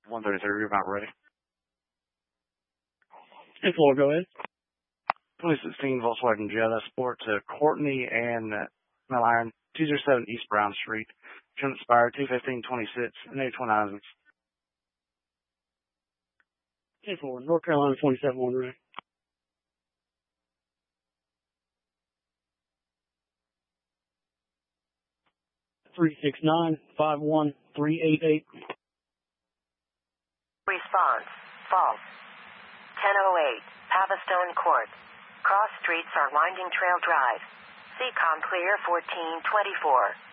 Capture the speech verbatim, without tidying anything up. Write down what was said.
one thirty-three, you're about ready. Hey, four, go ahead. twenty sixteen Volkswagen Jetta Sport to Courtney and Mel Iron, two oh seven East Brown Street. June expired two fifteen twenty-six and eight twenty-nine. Hey, four, North Carolina twenty-seven one ready. three six nine, five one three eight eight. Response. False. ten oh eight, Pavastone Court. Cross streets are Winding Trail Drive. C COM clear fourteen twenty-four.